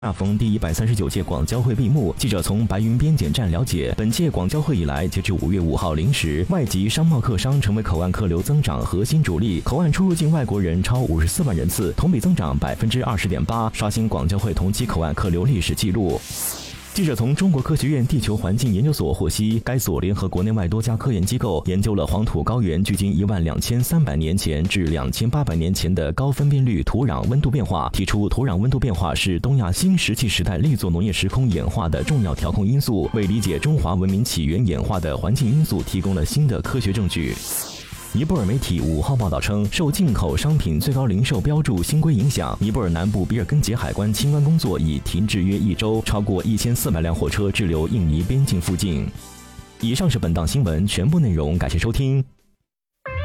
恰逢第139届广交会闭幕，记者从白云边检站了解，本届广交会以来，截至5月5号0时，外籍商贸客商成为口岸客流增长核心主力，口岸出入境外国人超54万人次，同比增长20.8%，刷新广交会同期口岸客流历史纪录。记者从中国科学院地球环境研究所获悉，该所联合国内外多家科研机构，研究了黄土高原距今12300年前至2800年前的高分辨率土壤温度变化，提出土壤温度变化是东亚新石器时代立作农业时空演化的重要调控因素，为理解中华文明起源演化的环境因素提供了新的科学证据。尼泊尔媒体5号报道称，受进口商品最高零售标注新规影响，尼泊尔南部比尔根杰海关清关工作已停滞约1周，超过1400辆货车滞留印尼边境附近。以上是本档新闻全部内容，感谢收听。